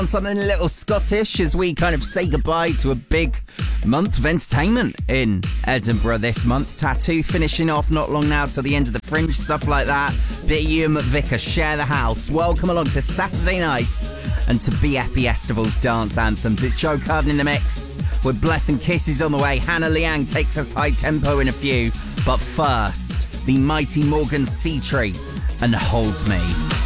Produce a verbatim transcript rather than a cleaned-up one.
Something a little Scottish as we kind of say goodbye to a big month of entertainment in Edinburgh this month. Tattoo finishing off not long now till the end of the Fringe, stuff like that. Bit of Ewan McVicker, Share the House. Welcome along to Saturday nights and to B F B Estival's dance anthems. It's Joe Carden in the mix with Blessing Kisses on the way. Hannah Liang takes us high tempo in a few, but first, the mighty Morgan Seatree and Hold Me.